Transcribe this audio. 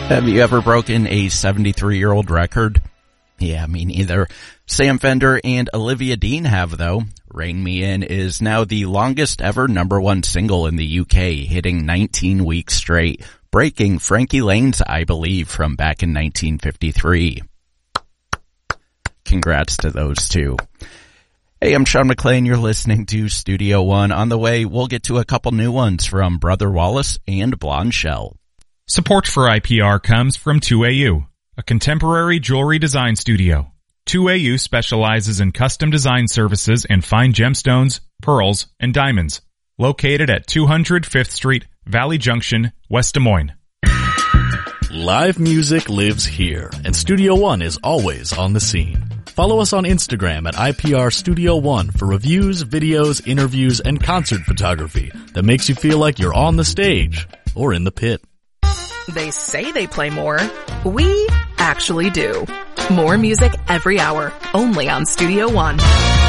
Have you ever broken a 73-year-old record? Yeah, me neither. Sam Fender and Olivia Dean have, though. Rain Me In is now the longest ever #1 single in the UK, hitting 19 weeks straight, breaking Frankie Lane's I Believe from back in 1953. Congrats to those two. Hey, I'm Sean McClain. You're listening to Studio One. On the way, we'll get to a couple new ones from Brother Wallace and Blonde Shell. Support for IPR comes from 2AU, a contemporary jewelry design studio. 2AU specializes in custom design services and fine gemstones, pearls, and diamonds. Located at 200 5th Street, Valley Junction, West Des Moines. Live music lives here, and Studio One is always on the scene. Follow us on Instagram at IPR Studio One for reviews, videos, interviews, and concert photography that makes you feel like you're on the stage or in the pit. They say they play more. We actually do. More music every hour, only on Studio One.